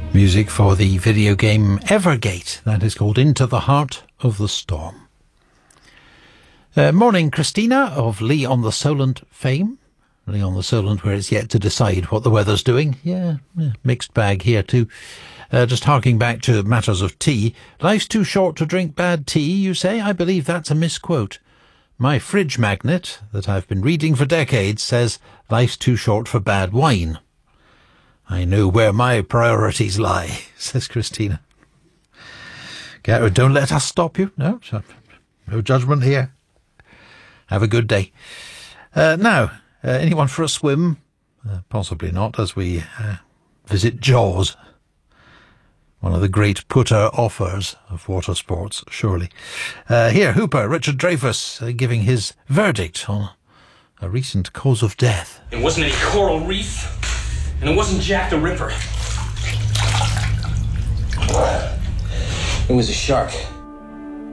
Music for the video game Evergate. That is called Into the Heart of the Storm. Morning, Christina of Lee on the Solent fame. Lee on the Solent, where it's yet to decide what the weather's doing. Yeah, mixed bag here too. Just harking back to matters of tea. Life's too short to drink bad tea, you say? I believe that's a misquote. My fridge magnet, that I've been reading for decades, says life's too short for bad wine. I know where my priorities lie, says Christina. Gertrude, don't let us stop you. No judgment here. Have a good day. Now, anyone for a swim? Possibly not, as we visit Jaws. One of the great putter offers of water sports, surely. Here, Hooper, Richard Dreyfuss, giving his verdict on a recent cause of death. It wasn't any coral reef. And it wasn't Jack the Ripper. It was a shark.